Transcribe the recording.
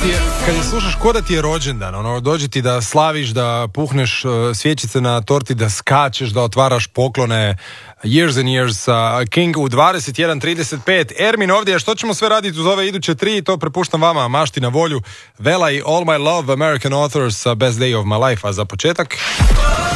kad je slušaš ko da ti je rođendan, ono, dođe ti da slaviš, da puhneš svjećice na torti, da skačeš, da otvaraš poklone. Years and Years sa King u 21:35. Ermin ovdje, što ćemo sve raditi uz ove iduće 3, to prepuštam vama, mašti na volju. Vela i All My Love, American Authors sa Best Day of My Life, a za početak...